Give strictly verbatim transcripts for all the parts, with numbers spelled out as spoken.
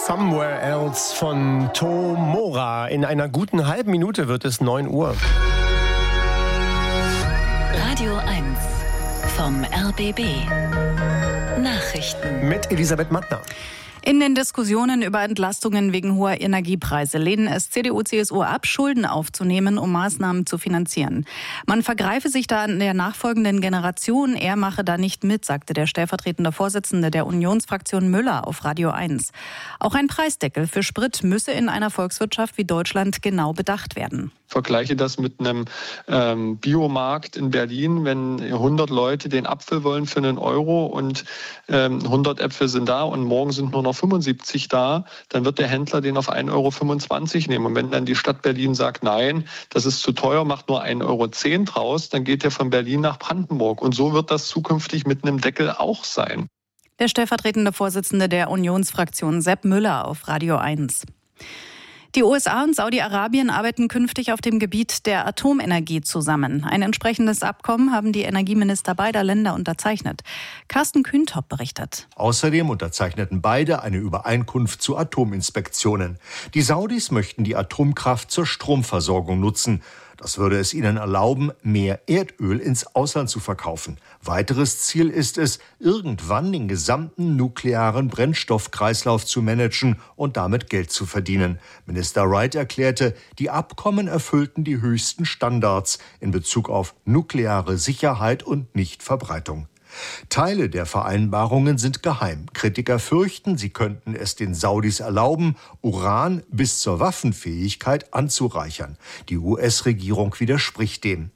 Somewhere Else von Tomora. In einer guten halben Minute wird es neun Uhr. Radio eins vom R B B. Nachrichten mit Elisabeth Mattner. In den Diskussionen über Entlastungen wegen hoher Energiepreise lehnen es C D U, C S U ab, Schulden aufzunehmen, um Maßnahmen zu finanzieren. Man vergreife sich da an der nachfolgenden Generation, er mache da nicht mit, sagte der stellvertretende Vorsitzende der Unionsfraktion Müller auf Radio eins. Auch ein Preisdeckel für Sprit müsse in einer Volkswirtschaft wie Deutschland genau bedacht werden. Vergleiche das mit einem ähm, Biomarkt in Berlin, wenn hundert Leute den Apfel wollen für einen Euro und ähm, hundert Äpfel sind da und morgen sind nur noch fünfundsiebzig da, dann wird der Händler den auf ein Euro fünfundzwanzig nehmen. Und wenn dann die Stadt Berlin sagt, nein, das ist zu teuer, macht nur ein Euro zehn draus, dann geht der von Berlin nach Brandenburg. Und so wird das zukünftig mit einem Deckel auch sein. Der stellvertretende Vorsitzende der Unionsfraktion Sepp Müller auf Radio eins. Die U S A und Saudi-Arabien arbeiten künftig auf dem Gebiet der Atomenergie zusammen. Ein entsprechendes Abkommen haben die Energieminister beider Länder unterzeichnet. Carsten Kühntop berichtet. Außerdem unterzeichneten beide eine Übereinkunft zu Atominspektionen. Die Saudis möchten die Atomkraft zur Stromversorgung nutzen. Das würde es ihnen erlauben, mehr Erdöl ins Ausland zu verkaufen. Weiteres Ziel ist es, irgendwann den gesamten nuklearen Brennstoffkreislauf zu managen und damit Geld zu verdienen. Minister Wright erklärte, die Abkommen erfüllten die höchsten Standards in Bezug auf nukleare Sicherheit und Nichtverbreitung. Teile der Vereinbarungen sind geheim. Kritiker fürchten, sie könnten es den Saudis erlauben, Uran bis zur Waffenfähigkeit anzureichern. Die U S-Regierung widerspricht dem.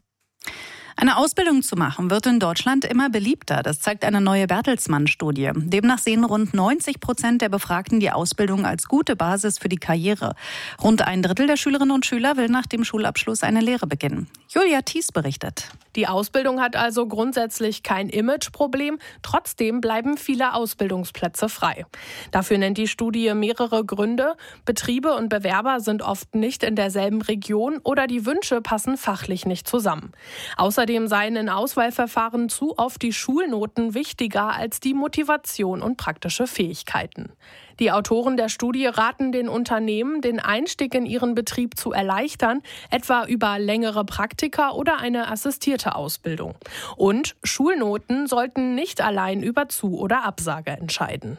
Eine Ausbildung zu machen wird in Deutschland immer beliebter. Das zeigt eine neue Bertelsmann-Studie. Demnach sehen rund neunzig Prozent der Befragten die Ausbildung als gute Basis für die Karriere. Rund ein Drittel der Schülerinnen und Schüler will nach dem Schulabschluss eine Lehre beginnen. Julia Thies berichtet. Die Ausbildung hat also grundsätzlich kein Imageproblem. Trotzdem bleiben viele Ausbildungsplätze frei. Dafür nennt die Studie mehrere Gründe. Betriebe und Bewerber sind oft nicht in derselben Region oder die Wünsche passen fachlich nicht zusammen. Außerdem seien in Auswahlverfahren zu oft die Schulnoten wichtiger als die Motivation und praktische Fähigkeiten. Die Autoren der Studie raten den Unternehmen, den Einstieg in ihren Betrieb zu erleichtern, etwa über längere Praktika oder eine assistierte Ausbildung. Und Schulnoten sollten nicht allein über Zu- oder Absage entscheiden.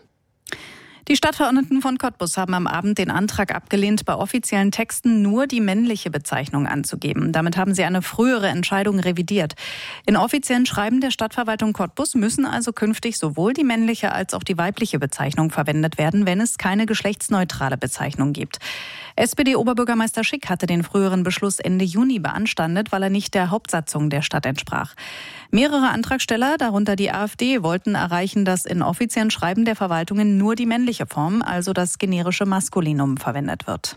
Die Stadtverordneten von Cottbus haben am Abend den Antrag abgelehnt, bei offiziellen Texten nur die männliche Bezeichnung anzugeben. Damit haben sie eine frühere Entscheidung revidiert. In offiziellen Schreiben der Stadtverwaltung Cottbus müssen also künftig sowohl die männliche als auch die weibliche Bezeichnung verwendet werden, wenn es keine geschlechtsneutrale Bezeichnung gibt. S P D-Oberbürgermeister Schick hatte den früheren Beschluss Ende Juni beanstandet, weil er nicht der Hauptsatzung der Stadt entsprach. Mehrere Antragsteller, darunter die AfD, wollten erreichen, dass in offiziellen Schreiben der Verwaltungen nur die männliche Form, also das generische Maskulinum, verwendet wird.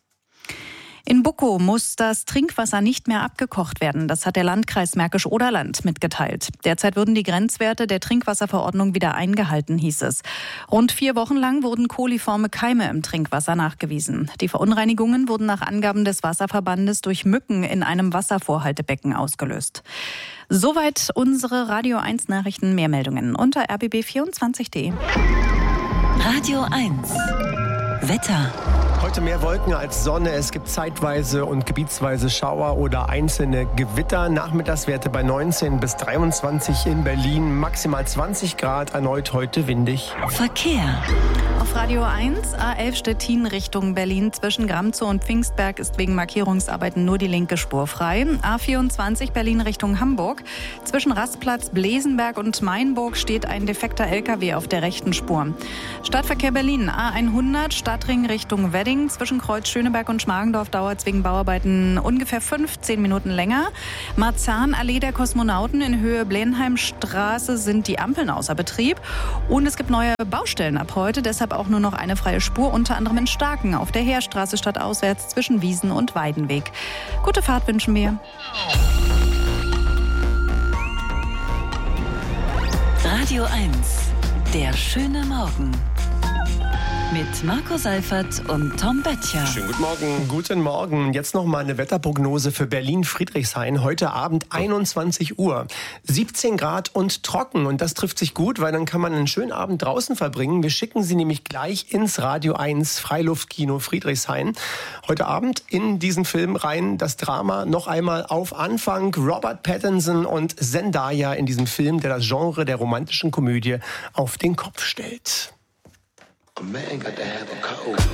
In Buckow muss das Trinkwasser nicht mehr abgekocht werden. Das hat der Landkreis Märkisch-Oderland mitgeteilt. Derzeit würden die Grenzwerte der Trinkwasserverordnung wieder eingehalten, hieß es. Rund vier Wochen lang wurden koliforme Keime im Trinkwasser nachgewiesen. Die Verunreinigungen wurden nach Angaben des Wasserverbandes durch Mücken in einem Wasservorhaltebecken ausgelöst. Soweit unsere Radio eins Nachrichten. Mehr Meldungen unter r b b vierundzwanzig punkt d e. Radio eins Wetter. Heute mehr Wolken als Sonne. Es gibt zeitweise und gebietsweise Schauer oder einzelne Gewitter. Nachmittagswerte bei neunzehn bis dreiundzwanzig in Berlin. Maximal zwanzig Grad. Erneut heute windig. Verkehr. Auf Radio eins, A elf Stettin Richtung Berlin. Zwischen Gramzow und Pfingstberg ist wegen Markierungsarbeiten nur die linke Spur frei. A vierundzwanzig Berlin Richtung Hamburg. Zwischen Rastplatz Blesenberg und Mainburg steht ein defekter L K W auf der rechten Spur. Stadtverkehr Berlin. A hundert Stadtring Richtung Wedding. Zwischen Kreuz Schöneberg und Schmargendorf dauert es wegen Bauarbeiten ungefähr fünfzehn Minuten länger. Marzahn-Allee der Kosmonauten in Höhe Blenheimstraße sind die Ampeln außer Betrieb. Und es gibt neue Baustellen ab heute, deshalb auch nur noch eine freie Spur, unter anderem in Starken auf der Heerstraße stadtauswärts zwischen Wiesen und Weidenweg. Gute Fahrt wünschen wir. Radio eins, der schöne Morgen. mit Marco Seifert und Tom Böttcher. Schönen guten Morgen. Guten Morgen. Jetzt noch mal eine Wetterprognose für Berlin-Friedrichshain. Heute Abend einundzwanzig Uhr. siebzehn Grad und trocken. Und das trifft sich gut, weil dann kann man einen schönen Abend draußen verbringen. Wir schicken Sie nämlich gleich ins Radio eins Freiluftkino Friedrichshain. Heute Abend in diesen Film rein das Drama noch einmal auf Anfang. Robert Pattinson und Zendaya in diesem Film, der das Genre der romantischen Komödie auf den Kopf stellt. A man got to have a code.